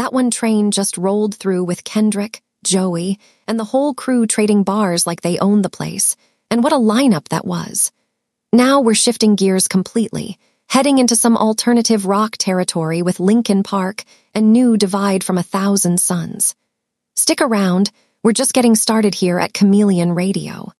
That one train just rolled through with Kendrick, Joey, and the whole crew trading bars like they owned the place. And what a lineup that was. Now we're shifting gears completely, heading into some alternative rock territory with Linkin Park and new Divide from a Thousand Suns. Stick around, we're just getting started here at Chameleon Radio.